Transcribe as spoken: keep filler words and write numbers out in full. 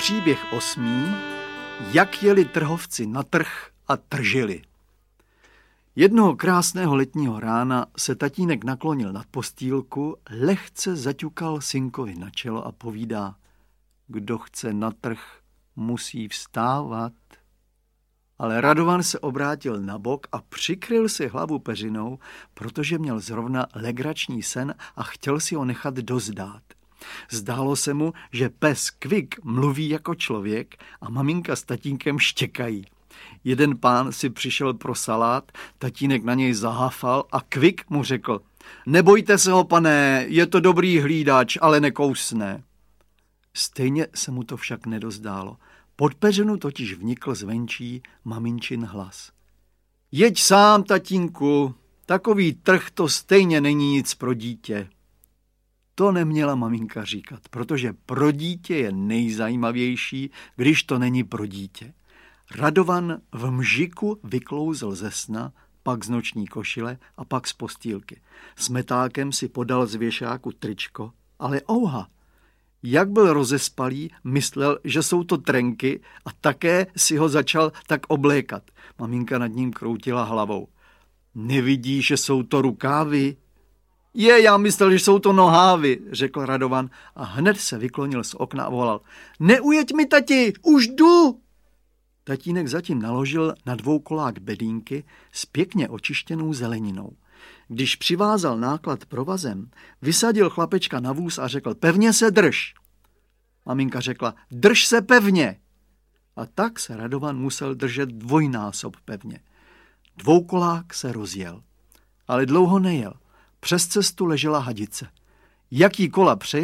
Příběh osmý. Jak jeli trhovci na trh a tržili. Jednoho krásného letního rána se tatínek naklonil nad postýlku, lehce zaťukal synkovi na čelo a povídá: kdo chce na trh, musí vstávat. Ale Radovan se obrátil na bok a přikryl si hlavu peřinou, protože měl zrovna legrační sen a chtěl si ho nechat dozdát. Zdálo se mu, že pes Kvik mluví jako člověk a maminka s tatínkem štěkají. Jeden pán si přišel pro salát, tatínek na něj zahafal a Kvik mu řekl: nebojte se ho, pane, je to dobrý hlídač, ale nekousne. Stejně se mu to však nedozdálo. Pod peřinu totiž vnikl zvenčí maminčin hlas. Jeď sám, tatínku, takový trh to stejně není nic pro dítě. To neměla maminka říkat, protože pro dítě je nejzajímavější, když to není pro dítě. Radovan v mžiku vyklouzl ze sna, pak z noční košile a pak z postýlky. S metákem si podal z věšáku tričko, ale ouha! Jak byl rozespalý, myslel, že jsou to trenky a také si ho začal tak oblékat. Maminka nad ním kroutila hlavou. Nevidíš, že jsou to rukávy? Je, já myslel, že jsou to nohávy, řekl Radovan a hned se vyklonil z okna a volal. Neujeď mi, tati, už jdu! Tatínek zatím naložil na dvoukolák bedínky s pěkně očištěnou zeleninou. Když přivázal náklad provazem, vysadil chlapečka na vůz a řekl: pevně se drž. Maminka řekla: drž se pevně. A tak se Radovan musel držet dvojnásob pevně. Dvoukolák se rozjel, ale dlouho nejel. Přes cestu ležela hadice. Jak jí kola přejel,